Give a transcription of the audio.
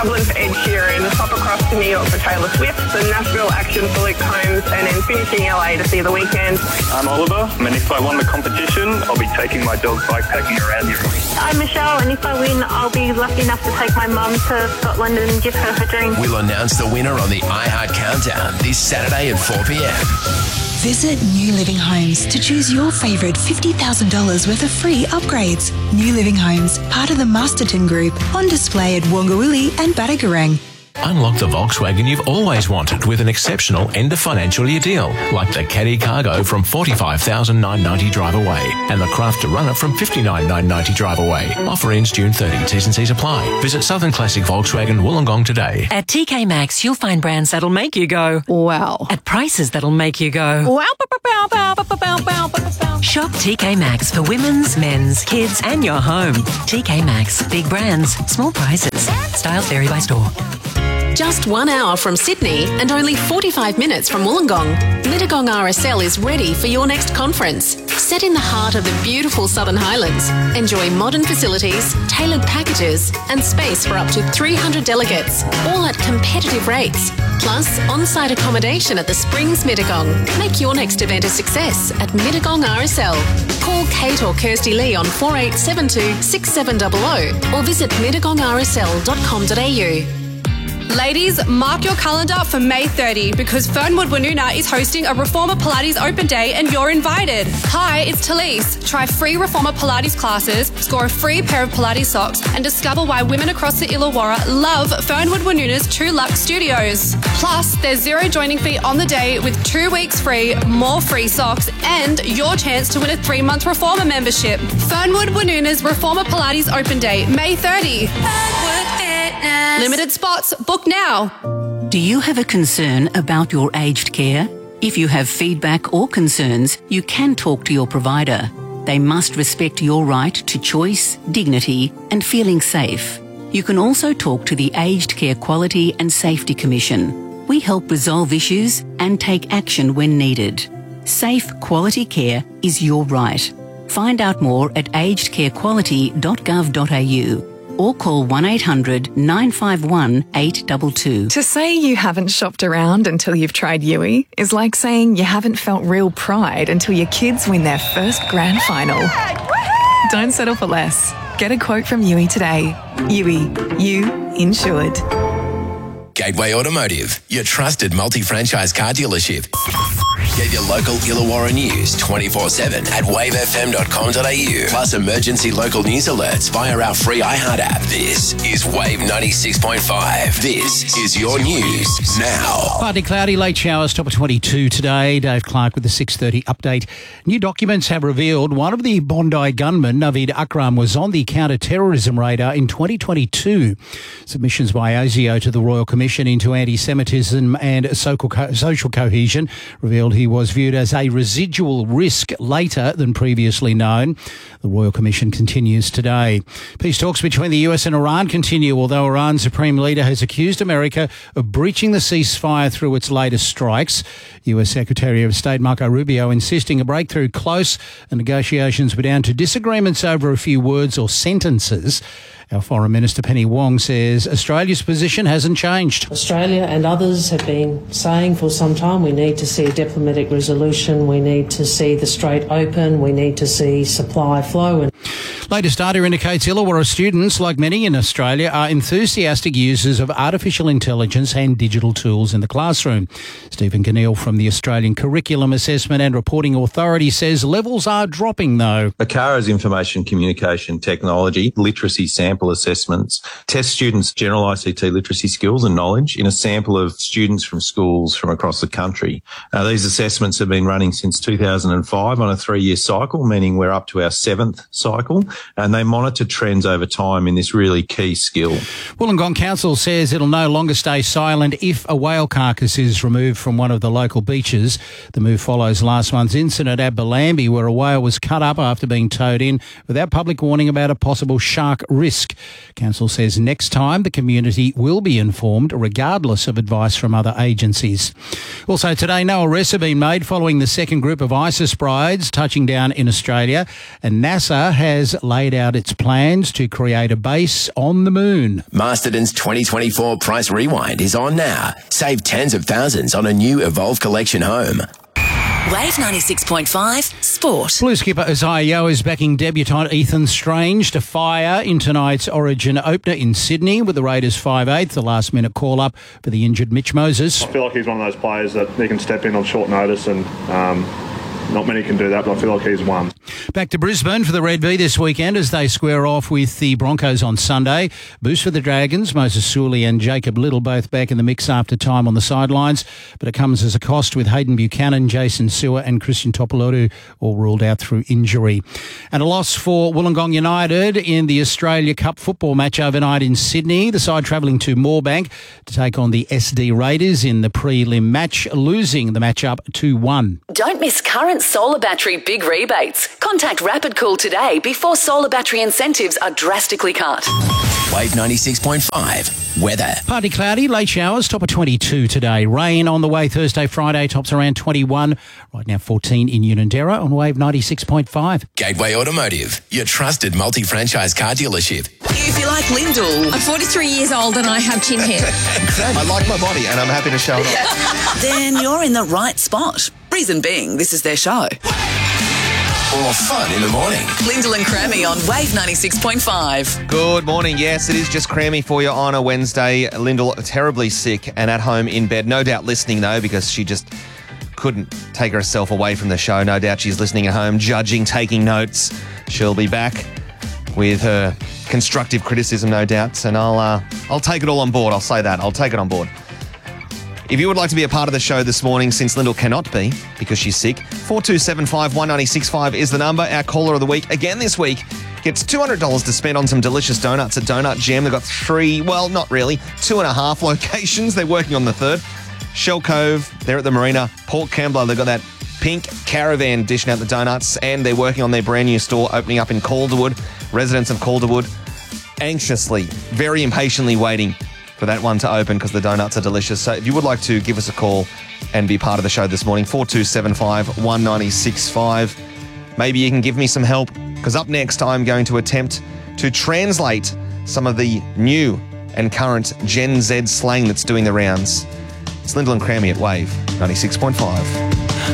Dublin for Ed Sheeran, pop across to New York for Taylor Swift, the Nashville action for Luke Combs, and then finishing LA to see The Weeknd. I'm Oliver, and if I won the competition, I'll be taking my dog bikepacking around Europe. I'm Michelle, and if I win, I'll be lucky enough to take my mum to Scotland and give her her dream. We'll announce the winner on the iHeart Countdown this Saturday at 4 p.m. Visit New Living Homes to choose your favourite $50,000 worth of free upgrades. New Living Homes, part of the Masterton Group, on display at Wongawilli and Batagorang. Unlock the Volkswagen you've always wanted with an exceptional end of financial year deal, like the Caddy Cargo from $45,990 drive away and the Crafter Runner from $59,990 drive away. Offer ends June 30. T's and C's apply. Visit Southern Classic Volkswagen Wollongong today. At TK Maxx, you'll find brands that'll make you go, wow, at prices that'll make you go, wow. Shop TK Maxx for women's, men's, kids and your home. TK Maxx. Big brands, small prices. Styles vary by store. Just 1 hour from Sydney and only 45 minutes from Wollongong, Mittagong RSL is ready for your next conference. Set in the heart of the beautiful Southern Highlands, enjoy modern facilities, tailored packages and space for up to 300 delegates, all at competitive rates. Plus, on-site accommodation at the Springs Mittagong. Make your next event a success at Mittagong RSL. Call Kate or Kirsty Lee on 4872 6700 or visit mittagongrsl.com.au. Ladies, mark your calendar for May 30 because Fernwood Woonona is hosting a Reformer Pilates Open Day and you're invited. Hi, it's Talise. Try free Reformer Pilates classes, score a free pair of Pilates socks and discover why women across the Illawarra love Fernwood Woonona's 2 Luxe Studios. Plus, there's zero joining fee on the day with 2 weeks free, more free socks and your chance to win a 3-month Reformer membership. Fernwood Woonona's Reformer Pilates Open Day, May 30. Fernwood Fitness. Limited spots. Book now. Do you have a concern about your aged care? If you have feedback or concerns, you can talk to your provider. They must respect your right to choice, dignity, and feeling safe. You can also talk to the Aged Care Quality and Safety Commission. We help resolve issues and take action when needed. Safe, quality care is your right. Find out more at agedcarequality.gov.au. or call 1800 951 822. To say you haven't shopped around until you've tried Yui is like saying you haven't felt real pride until your kids win their first grand final. Don't settle for less. Get a quote from Yui today. Yui, you insured. Gateway Automotive, your trusted multi-franchise car dealership. Get your local Illawarra news 24/7 at wavefm.com.au. Plus emergency local news alerts via our free iHeart app. This is Wave 96.5. This is your news now. Partly cloudy, late showers, top of 22 today. Dave Clark with the 6:30 update. New documents have revealed one of the Bondi gunmen, Naveed Akram, was on the counter-terrorism radar in 2022. Submissions by ASIO to the Royal Commission into Anti-Semitism and Social Cohesion revealed he was viewed as a residual risk later than previously known. The Royal Commission continues today. Peace talks between the US and Iran continue, although Iran's Supreme Leader has accused America of breaching the ceasefire through its latest strikes. US Secretary of State Marco Rubio insisting a breakthrough close and negotiations were down to disagreements over a few words or sentences. Our Foreign Minister Penny Wong says Australia's position hasn't changed. Australia and others have been saying for some time we need to see a diplomatic resolution, we need to see the Strait open, we need to see supply flow. Latest data indicates Illawarra students, like many in Australia, are enthusiastic users of artificial intelligence and digital tools in the classroom. Stephen Cannell from the Australian Curriculum Assessment and Reporting Authority says levels are dropping though. ACARA's information communication technology literacy sample assessments test students' general ICT literacy skills and knowledge in a sample of students from schools from across the country. These assessments have been running since 2005 on a 3-year cycle, meaning we're up to our 7th cycle, and they monitor trends over time in this really key skill. Wollongong Council says it'll no longer stay silent if a whale carcass is removed from one of the local beaches. The move follows last month's incident at Bellambi where a whale was cut up after being towed in without public warning about a possible shark risk. Council says next time the community will be informed regardless of advice from other agencies. Also today, no arrests have been made following the second group of ISIS brides touching down in Australia, and NASA has laid out its plans to create a base on the moon. Masterton's 2024 Price Rewind is on now. Save tens of thousands on a new Evolve Collection home. Wave 96.5 Sport. Blue skipper Isaiah Yeo is backing debutant Ethan Strange to fire in tonight's Origin opener in Sydney with the Raiders 5-8, the last-minute call-up for the injured Mitch Moses. I feel like he's one of those players that he can step in on short notice and not many can do that, but I feel like he's one. Back to Brisbane for the Red V this weekend as they square off with the Broncos on Sunday. Boost for the Dragons, Moses Suley and Jacob Little both back in the mix after time on the sidelines, but it comes as a cost with Hayden Buchanan, Jason Sewer and Christian Topolotu all ruled out through injury. And a loss for Wollongong United in the Australia Cup football match overnight in Sydney. The side travelling to Moorebank to take on the SD Raiders in the prelim match, losing the matchup 2-1. Don't miss current solar battery big rebates. Contact Rapid Cool today before solar battery incentives are drastically cut. Wave 96.5 weather. Partly cloudy, late showers, top of 22 today. Rain on the way Thursday, Friday, tops around 21. Right now 14 in Unanderra on Wave 96.5. Gateway Automotive, your trusted multi-franchise car dealership. If you like Lyndall, I'm 43 years old and I have chin hair. I like my body and I'm happy to show it off. Then you're in the right spot. Reason being, this is their show. Or fun in the morning. Lyndall and Crammy on Wave 96.5. Good morning. Yes, it is just Crammy for you on a Wednesday. Lyndall terribly sick and at home in bed. No doubt listening though, because she just couldn't take herself away from the show. No doubt she's listening at home, judging, taking notes. She'll be back with her constructive criticism, no doubt, and I'll take it all on board. I'll say that. I'll take it on board. If you would like to be a part of the show this morning, since Lyndall cannot be because she's sick, 4275 196.5 is the number. Our caller of the week again this week gets $200 to spend on some delicious donuts at Donut Jam. They've got 2.5 locations. They're working on the third. Shell Cove, they're at the Marina. Port Kembla, they've got that pink caravan dishing out the donuts, and they're working on their brand new store opening up in Calderwood. Residents of Calderwood anxiously, very impatiently waiting for that one to open because the donuts are delicious. So if you would like to give us a call and be part of the show this morning, 4275 196.5. Maybe you can give me some help because up next I'm going to attempt to translate some of the new and current Gen Z slang that's doing the rounds. It's Lyndall and Crammy at Wave 96.5.